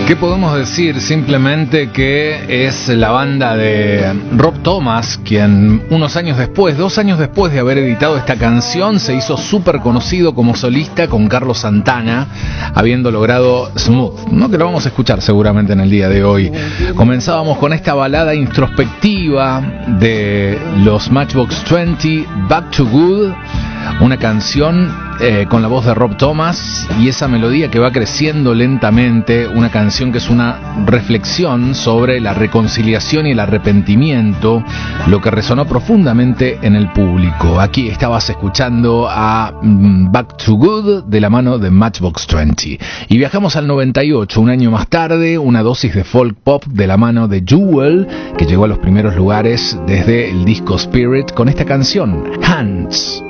¿Qué podemos decir? Simplemente que es la banda de Rob Thomas quien unos años después, 2 años después de haber editado esta canción, se hizo súper conocido como solista con Carlos Santana, habiendo logrado Smooth, ¿no? Que lo vamos a escuchar seguramente en el día de hoy. Comenzábamos con esta balada introspectiva de los Matchbox 20, Back to Good, una canción con la voz de Rob Thomas y esa melodía que va creciendo lentamente, una canción que es una reflexión sobre la reconciliación y el arrepentimiento, lo que resonó profundamente en el público. Aquí estabas escuchando a Back to Good de la mano de Matchbox 20 y viajamos al 98, un año más tarde, una dosis de folk pop de la mano de Jewel, que llegó a los primeros lugares desde el disco Spirit con esta canción, Hands.